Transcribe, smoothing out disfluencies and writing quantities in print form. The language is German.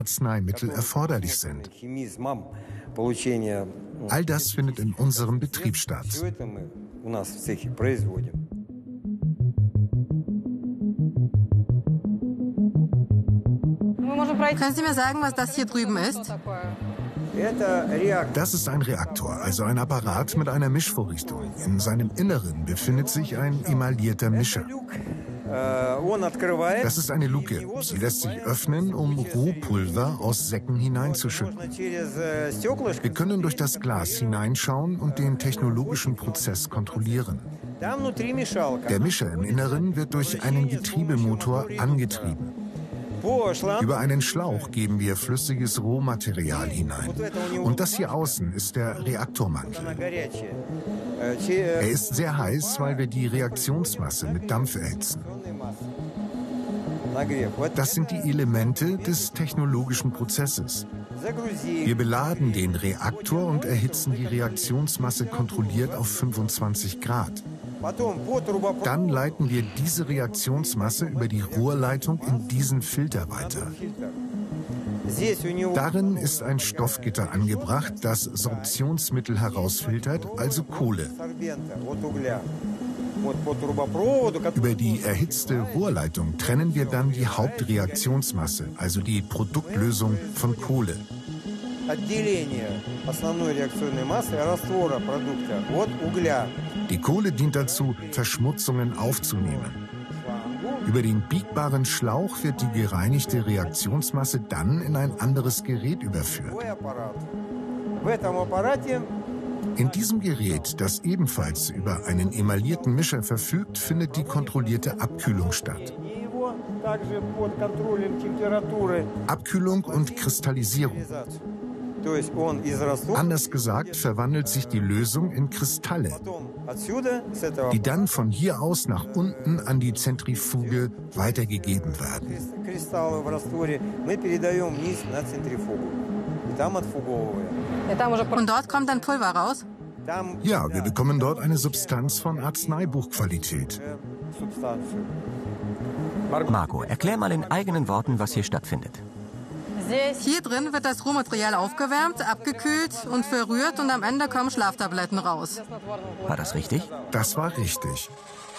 Arzneimittel erforderlich sind. All das findet in unserem Betrieb statt. Können Sie mir sagen, was das hier drüben ist? Das ist ein Reaktor, also ein Apparat mit einer Mischvorrichtung. In seinem Inneren befindet sich ein emaillierter Mischer. Das ist eine Luke. Sie lässt sich öffnen, um Rohpulver aus Säcken hineinzuschütten. Wir können durch das Glas hineinschauen und den technologischen Prozess kontrollieren. Der Mischer im Inneren wird durch einen Getriebemotor angetrieben. Über einen Schlauch geben wir flüssiges Rohmaterial hinein. Und das hier außen ist der Reaktormantel. Er ist sehr heiß, weil wir die Reaktionsmasse mit Dampf erhitzen. Das sind die Elemente des technologischen Prozesses. Wir beladen den Reaktor und erhitzen die Reaktionsmasse kontrolliert auf 25 Grad. Dann leiten wir diese Reaktionsmasse über die Rohrleitung in diesen Filter weiter. Darin ist ein Stoffgitter angebracht, das Sorptionsmittel herausfiltert, also Kohle. Über die erhitzte Rohrleitung trennen wir dann die Hauptreaktionsmasse, also die Produktlösung von Kohle. Die Kohle dient dazu, Verschmutzungen aufzunehmen. Über den biegbaren Schlauch wird die gereinigte Reaktionsmasse dann in ein anderes Gerät überführt. In diesem Gerät, das ebenfalls über einen emaillierten Mischer verfügt, findet die kontrollierte Abkühlung statt. Abkühlung und Kristallisierung. Anders gesagt, verwandelt sich die Lösung in Kristalle, die dann von hier aus nach unten an die Zentrifuge weitergegeben werden. Und dort kommt dann Pulver raus? Ja, wir bekommen dort eine Substanz von Arzneibuchqualität. Marco, erklär mal in eigenen Worten, was hier stattfindet. Hier drin wird das Rohmaterial aufgewärmt, abgekühlt und verrührt und am Ende kommen Schlaftabletten raus. War das richtig? Das war richtig.